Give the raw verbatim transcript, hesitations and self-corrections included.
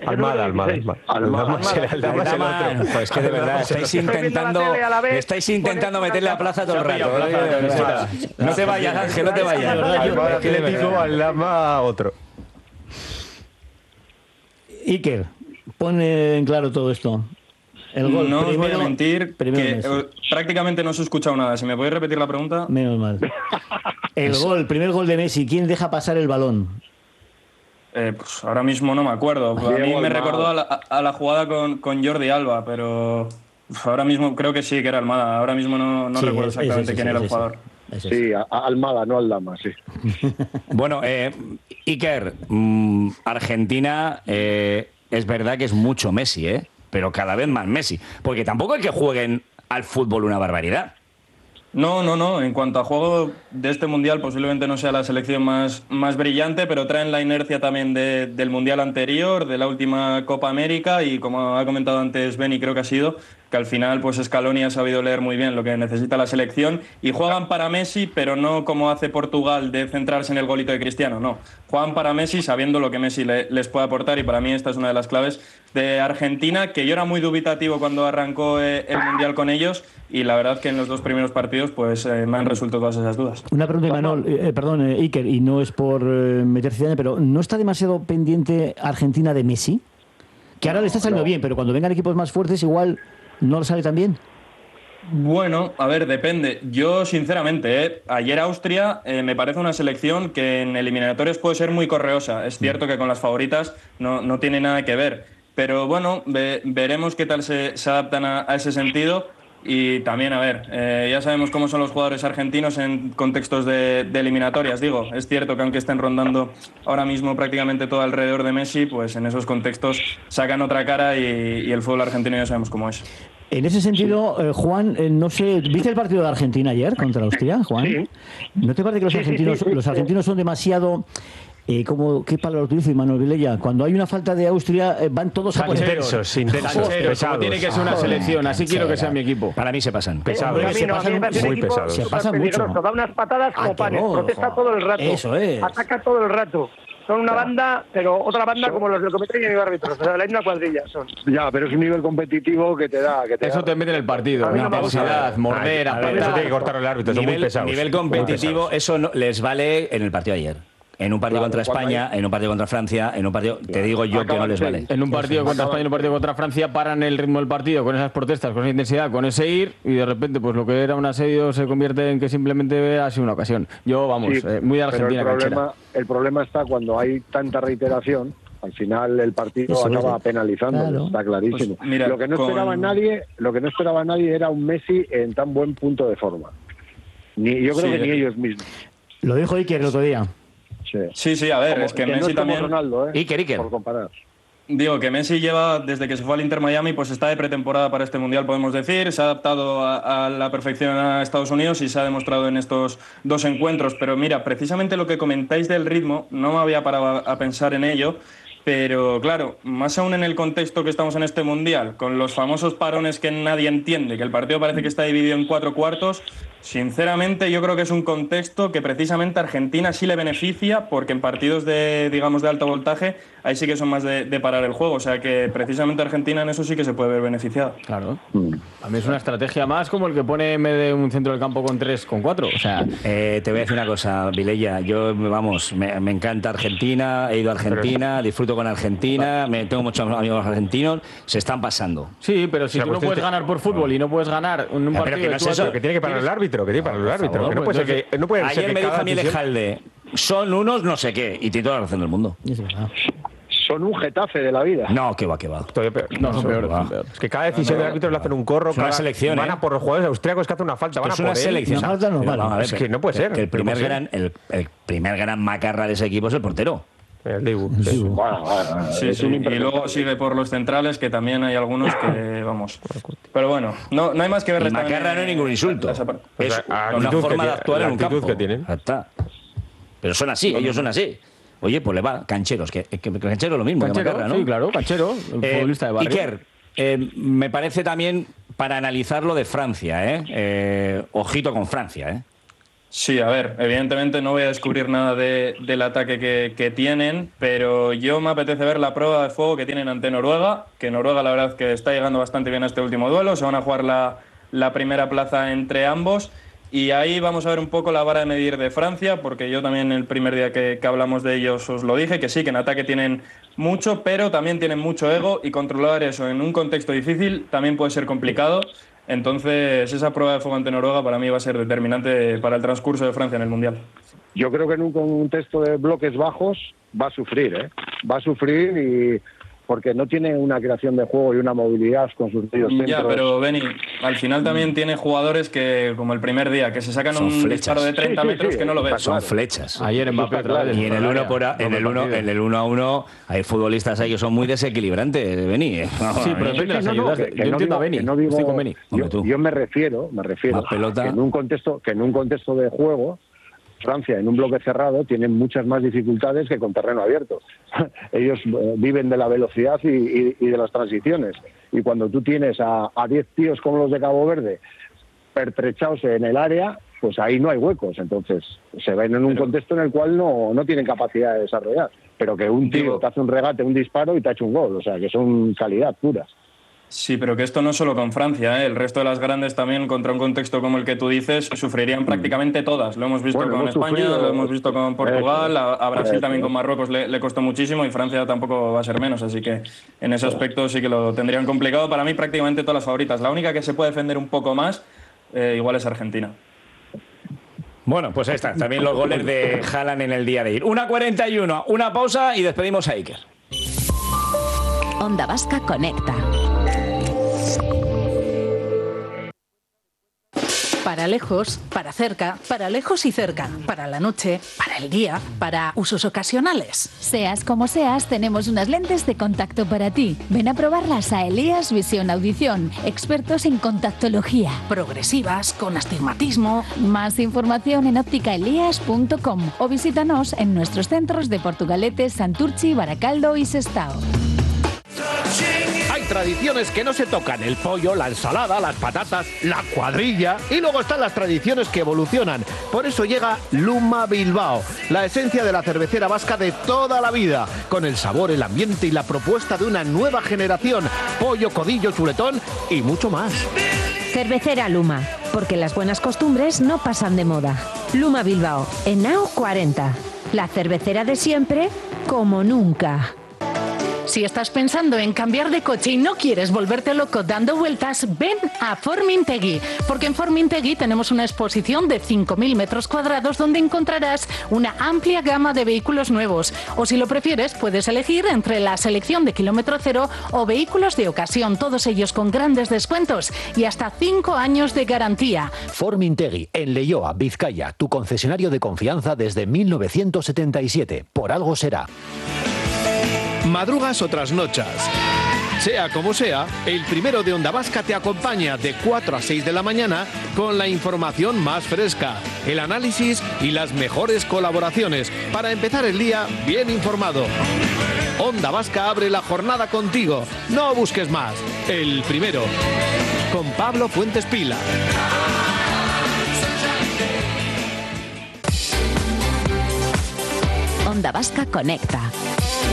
Almada, Almada. Almada. Pues que de verdad estáis intentando, estáis intentando meterle a plaza todo el rato. No te vayas, Ángel, no te vayas. Almada Atlético, Aldama otro. Iker, pone en claro todo esto. El gol, no primero, os voy a mentir que Messi. prácticamente no os he escuchado nada. Si me podéis repetir la pregunta. Menos mal. El gol, el primer gol de Messi, ¿quién deja pasar el balón? Eh, pues ahora mismo no me acuerdo. A mí me recordó a la, a la jugada con, con Jordi Alba, pero ahora mismo creo que sí, que era Almada. Ahora mismo no, no sí, recuerdo exactamente es, es, quién es, era el jugador. Es, es. Sí, a, a Almada, no Aldama, sí. Bueno, eh, Iker, mmm, Argentina eh, es verdad que es mucho Messi, ¿eh? Pero cada vez más Messi. Porque tampoco es que jueguen al fútbol una barbaridad. No, no, no. En cuanto a juego de este Mundial, posiblemente no sea la selección más, más brillante, pero traen la inercia también de, del Mundial anterior, de la última Copa América, y como ha comentado antes Beni, creo que ha sido, que al final pues Scaloni ha sabido leer muy bien lo que necesita la selección, y juegan para Messi, pero no como hace Portugal de centrarse en el golito de Cristiano, no. Juegan para Messi sabiendo lo que Messi le, les puede aportar, y para mí esta es una de las claves de Argentina, que yo era muy dubitativo cuando arrancó eh, el Mundial con ellos, y la verdad que en los dos primeros partidos pues eh, me han resuelto todas esas dudas. Una pregunta, Imanol, eh, perdón, eh, Iker, y no es por eh, meter cizaña, pero ¿no está demasiado pendiente Argentina de Messi? Que ahora no, le está saliendo no. bien, pero cuando vengan equipos más fuertes igual no le sale tan bien. Bueno, a ver, depende. Yo, sinceramente, ¿eh? ayer Austria eh, me parece una selección que en eliminatorios puede ser muy correosa. Es cierto que con las favoritas no, no tiene nada que ver. Pero bueno, ve, veremos qué tal se, se adaptan a, a ese sentido. Y también, a ver, eh, ya sabemos cómo son los jugadores argentinos en contextos de, de eliminatorias. Digo, es cierto que aunque estén rondando ahora mismo prácticamente todo alrededor de Messi, pues en esos contextos sacan otra cara y, y el fútbol argentino ya sabemos cómo es. En ese sentido, eh, Juan, eh, no sé, ¿viste el partido de Argentina ayer contra Austria, Juan? Sí. ¿No te parece que los argentinos, sí, sí, sí, los argentinos son demasiado... Eh, como, ¿qué palabra utilizo, Manuel Vilella? Cuando hay una falta de Austria, eh, van todos a por intensos, intensos, pesados. Tiene que ser una selección, así quiero que sea mi equipo. Para mí se pasan. Pesados. Eh, se pasan muy pesados. Se pasan mucho. Da unas patadas como panes, protesta todo el rato. Eso es. Ataca todo el rato. Son una banda, pero otra banda como los que meten en el árbitro. O sea, la misma cuadrilla son. Ya, pero es un nivel competitivo que te da. Que te eso da. te mete en el partido. Una pausidad, morder, apretar. Eso tiene que cortar el árbitro, son nivel, muy pesados. Nivel competitivo, eso no, les vale en el partido de ayer. En un partido claro, contra España, hay... en un partido contra Francia, en un partido, te digo yo que no les vale. En un partido contra España, en un partido contra Francia, paran el ritmo del partido con esas protestas, con esa intensidad, con ese ir, y de repente pues lo que era un asedio se convierte en que simplemente ha sido una ocasión. Yo, vamos, sí, eh, muy de Argentina. Pero el problema, el problema está cuando hay tanta reiteración, al final el partido Eso acaba es. penalizando, claro. Está clarísimo. Pues mira, lo que no con... esperaba nadie, lo que no esperaba nadie era un Messi en tan buen punto de forma. Ni, yo creo sí, que ni ellos mismos. Lo dijo Iker el otro día. Sí, sí, a ver, como, es que, que Messi no también... Ronaldo, ¿eh? Iker, Iker. Por comparar. Digo que Messi lleva, desde que se fue al Inter Miami, pues está de pretemporada para este Mundial, podemos decir. Se ha adaptado a, a la perfección a Estados Unidos y se ha demostrado en estos dos encuentros. Pero mira, precisamente lo que comentáis del ritmo, no me había parado a, a pensar en ello. Pero claro, más aún en el contexto que estamos en este Mundial, con los famosos parones que nadie entiende, que el partido parece que está dividido en cuatro cuartos, sinceramente yo creo que es un contexto que precisamente a Argentina sí le beneficia, porque en partidos de, digamos, de alto voltaje, ahí sí que son más de, de parar el juego, o sea que precisamente Argentina en eso sí que se puede ver beneficiada. Claro. A mí es una estrategia más como el que pone en vez de un centro del campo con tres, con cuatro, o sea... Eh, te voy a decir una cosa, Vilella, yo, vamos, me, me encanta Argentina, he ido a Argentina, disfruto con Argentina, me tengo muchos amigos argentinos, se están pasando. Sí, pero si o sea, tú no puedes te... ganar por fútbol y no puedes ganar en un ya, partido pero que no es eso, que tiene que parar el árbitro, que tiene que parar el árbitro, no, que no puede ser que, no puede ayer ser que me dijo cada a mí decisión... Lejalde, son unos no sé qué, y tiene toda la razón del mundo. Son un Getafe de la vida. No, que va, que va. Peor. No, son peores. Peor. Es que cada decisión del árbitro le hacen un corro. Es una cada... selección, Van a ¿eh? por los jugadores austriacos que hacen una falta. Van a es una por selección. Una falta no, vale. No, es que no puede ser. Que el primer, no gran, el, el primer gran macarra de ese equipo es el portero. El Dibu. Sí, sí. Bueno, bueno, sí, sí. Y luego sigue por los centrales, que también hay algunos que, vamos... Pero bueno, no, no hay más que ver. Macarra no es ningún insulto. Es pues una forma de actuar en un campo. Que tienen. Está. Pero son así, ellos son así. Oye, pues le va, Cancheros, que, que, que Canchero es lo mismo Canchero, que Macarra, ¿no? Sí, claro, Canchero, el eh, futbolista de barrio. Iker, eh, me parece también para analizar lo de Francia, ¿eh? eh ojito con Francia, ¿eh? Sí, a ver, evidentemente no voy a descubrir nada de, del ataque que, que tienen, pero yo me apetece ver la prueba de fuego que tienen ante Noruega, que Noruega la verdad que está llegando bastante bien a este último duelo, se van a jugar la, la primera plaza entre ambos y ahí vamos a ver un poco la vara de medir de Francia, porque yo también el primer día que, que hablamos de ellos os lo dije, que sí, que en ataque tienen mucho, pero también tienen mucho ego y controlar eso en un contexto difícil también puede ser complicado. Entonces, esa prueba de fuego ante Noruega para mí va a ser determinante para el transcurso de Francia en el Mundial. Yo creo que en un contexto de bloques bajos va a sufrir, ¿eh? Va a sufrir y porque no tiene una creación de juego y una movilidad con sus medios centros. Ya, pero Beni, al final también tiene jugadores que, como el primer día, que se sacan son un flechas. disparo de treinta Sí, sí, metros sí, que no lo ves. Son flechas. Ayer en Mbappé otra vez. Y en el uno por a, en el uno en el uno a uno hay futbolistas ahí que son muy desequilibrantes, Beni. Sí, pero depende de las no, no, ayudas. que- que Yo no entiendo a digo- Beni. que no digo- Estoy con Beni. Yo, tú. yo me refiero, me refiero Más pelota. que en un contexto, que en un contexto de juego, Francia en un bloque cerrado tiene muchas más dificultades que con terreno abierto. Ellos eh, viven de la velocidad y, y- y de las transiciones. Y cuando tú tienes a a diez tíos como los de Cabo Verde pertrechados en el área, pues ahí no hay huecos. Entonces se ven en un Pero- contexto en el cual no, no tienen capacidad de desarrollar. Pero que un tío Digo- te hace un regate, un disparo y te ha hecho un gol. O sea, que son calidad pura. Sí, pero que esto no es solo con Francia, ¿eh? El resto de las grandes también, contra un contexto como el que tú dices, sufrirían prácticamente todas. Lo hemos visto Bueno, con hemos España, sufrido- lo hemos visto con Portugal, Eso, a, a Brasil eso. también con Marruecos le, le costó muchísimo y Francia tampoco va a ser menos. Así que en ese aspecto sí que lo tendrían complicado. Para mí prácticamente todas las favoritas. La única que se puede defender un poco más, eh, igual es Argentina. Bueno, pues ahí están. También los goles de Haaland en el día de ir. una cuarenta y uno, una pausa y despedimos a Iker. Onda Vasca conecta. Para lejos, para cerca, para lejos y cerca, para la noche, para el día, para usos ocasionales. Seas como seas, tenemos unas lentes de contacto para ti. Ven a probarlas a Elías Visión Audición, expertos en contactología. Progresivas, con astigmatismo. Más información en óptica elías punto com o visítanos en nuestros centros de Portugalete, Santurchi, Baracaldo y Sestao. Hay tradiciones que no se tocan, el pollo, la ensalada, las patatas, la cuadrilla y luego están las tradiciones que evolucionan. Por eso llega Luma Bilbao, la esencia de la cervecera vasca de toda la vida, con el sabor, el ambiente y la propuesta de una nueva generación, pollo, codillo, chuletón y mucho más. Cervecera Luma, porque las buenas costumbres no pasan de moda. Luma Bilbao, en A O cuarenta, la cervecera de siempre como nunca. Si estás pensando en cambiar de coche y no quieres volverte loco dando vueltas, ven a Formintegui, porque en Formintegui tenemos una exposición de cinco mil metros cuadrados donde encontrarás una amplia gama de vehículos nuevos. O si lo prefieres, puedes elegir entre la selección de kilómetro cero o vehículos de ocasión, todos ellos con grandes descuentos y hasta cinco años de garantía. Formintegui, en Leioa, Vizcaya, tu concesionario de confianza desde mil novecientos setenta y siete. Por algo será. Madrugas o trasnochas. Sea como sea, el primero de Onda Vasca te acompaña de cuatro a seis de la mañana con la información más fresca, el análisis y las mejores colaboraciones para empezar el día bien informado. Onda Vasca abre la jornada contigo. No busques más. El primero. Con Pablo Fuentes Pila. Onda Vasca conecta.